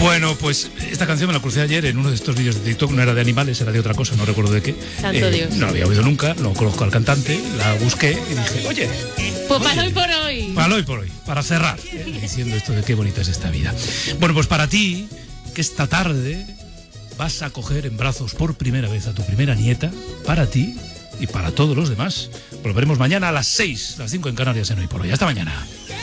Bueno, pues esta canción me la crucé ayer en uno de estos vídeos de TikTok. No era de animales, era de otra cosa, no recuerdo de qué. Santo Dios. No la había oído nunca, no conozco al cantante. La busqué y dije, oye, pues para hoy por hoy. Para hoy por hoy, para cerrar, diciendo esto de qué bonita es esta vida. Bueno, pues para ti, que esta tarde vas a coger en brazos por primera vez a tu primera nieta, para ti y para todos los demás. Volveremos mañana a las 6, las 5 en Canarias en Hoy por Hoy. Hasta mañana.